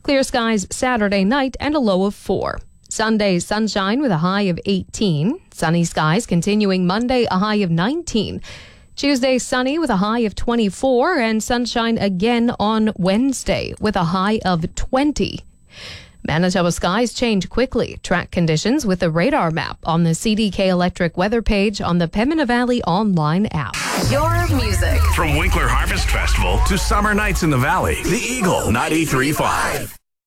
Clear skies Saturday night and a low of 4. Sunday, sunshine with a high of 18. Sunny skies continuing Monday, a high of 19. Tuesday, sunny with a high of 24, and sunshine again on Wednesday with a high of 20. Manitoba skies change quickly. Track conditions with the radar map on the CDK Electric weather page on the Pembina Valley online app. Your music. From Winkler Harvest Festival to summer nights in the valley, the Eagle 93.5.